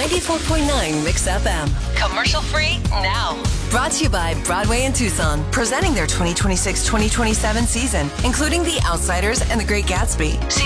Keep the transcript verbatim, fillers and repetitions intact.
ninety-four point nine Mix F M. Commercial free now. Brought to you by Broadway in Tucson, presenting their twenty twenty-six twenty twenty-seven season, including The Outsiders and The Great Gatsby.